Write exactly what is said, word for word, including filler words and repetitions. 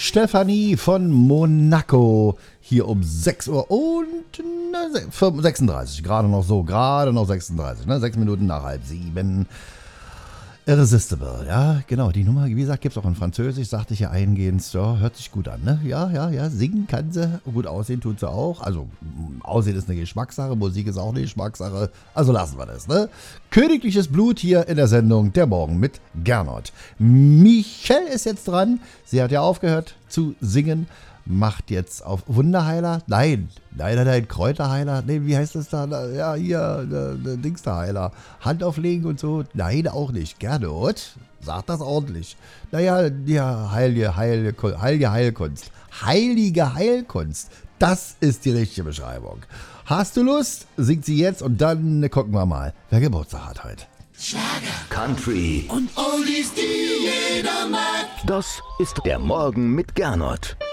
Stefanie von Monaco hier um sechs Uhr und ne, sechsunddreißig. Gerade noch so, gerade noch sechsunddreißig, ne? sechs Minuten nach halb sieben. Irresistible, ja, genau, die Nummer, wie gesagt, gibt es auch in Französisch, sagte ich ja eingehend, ja, hört sich gut an, ne? Ja, ja, ja, singen kann sie, gut aussehen tut sie auch, also Aussehen ist eine Geschmackssache, Musik ist auch eine Geschmackssache, also lassen wir das, ne? Königliches Blut hier in der Sendung Der Morgen mit Gernot. Michelle ist jetzt dran, sie hat ja aufgehört zu singen, macht jetzt auf Wunderheiler, nein, nein, nein, nein, Kräuterheiler, nee, wie heißt das da, ja, hier, der, der Dingsterheiler, Hand auflegen und so, nein, auch nicht, Gernot, sag das ordentlich, naja, ja, heilige, heilige, heilige Heilkunst, heilige Heilkunst, das ist die richtige Beschreibung. Hast du Lust? Singt sie jetzt und dann gucken wir mal, wer Geburtstag hat heute. Schlager, Country und Oldies, die jeder mag. Das ist der Morgen mit Gernot.